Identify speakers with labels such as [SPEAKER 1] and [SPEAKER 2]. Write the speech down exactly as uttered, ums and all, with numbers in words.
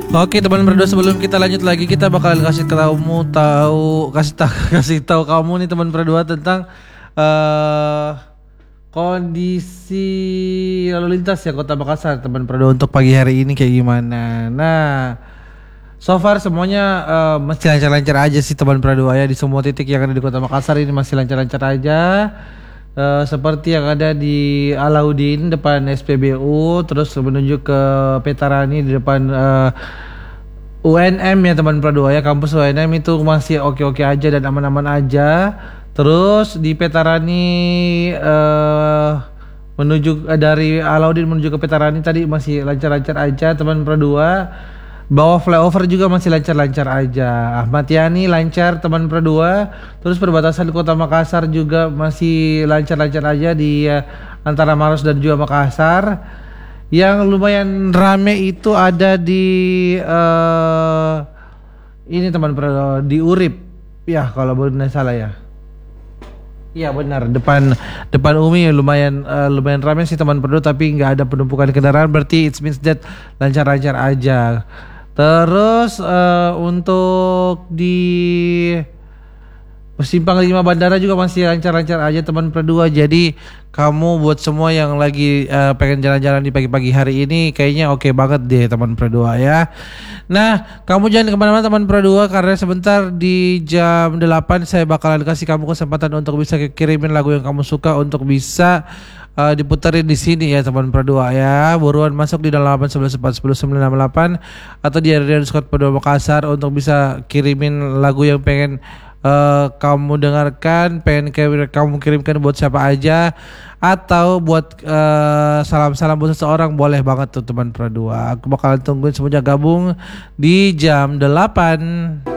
[SPEAKER 1] Oke teman berdua, sebelum kita lanjut lagi, kita bakal kasih kamu tahu kasih tahu kasih tahu kamu nih teman berdua tentang uh, kondisi lalu lintas ya Kota Makassar teman berdua untuk pagi hari ini kayak gimana. Nah, so far semuanya uh, masih lancar-lancar aja sih teman berdua ya, di semua titik yang ada di Kota Makassar ini masih lancar-lancar aja. Uh, seperti yang ada di Alauddin depan S P B U, terus menuju ke Petarani di depan uh, U N M ya teman berdua ya, kampus U N M itu masih oke-oke aja dan aman-aman aja. Terus di Petarani uh, menuju uh, dari Alauddin menuju ke Petarani tadi masih lancar-lancar aja teman berdua. Bawah flyover juga masih lancar-lancar aja. Ahmad Yani lancar teman berdua. Terus perbatasan Kota Makassar juga masih lancar-lancar aja di uh, antara Maros dan juga Makassar. Yang lumayan rame itu ada di uh, ini teman berdua, di Urip. Ya kalau benar salah ya. Iya benar, depan depan Umi lumayan uh, lumayan ramai sih teman berdua, tapi nggak ada penumpukan kendaraan, berarti it means that lancar-lancar aja. Terus uh, untuk di Simpang lima Bandara juga masih lancar-lancar aja teman berdua. Jadi kamu buat semua yang lagi uh, pengen jalan-jalan di pagi-pagi hari ini kayaknya oke banget deh teman berdua ya. Nah, kamu jangan kemana-mana teman berdua, karena sebentar di jam delapan saya bakalan kasih kamu kesempatan untuk bisa kirimin lagu yang kamu suka untuk bisa uh, diputerin di sini ya teman berdua ya. Buruan masuk di delapan sebelas empat sepuluh sembilan enam delapan atau di Radio Discord Pedua Makassar untuk bisa kirimin lagu yang pengen Uh, kamu dengarkan, pengen kamu kirimkan buat siapa aja, atau buat uh, salam-salam buat seseorang, boleh banget tuh teman berdua. Aku bakalan tungguin semuanya gabung di jam delapan.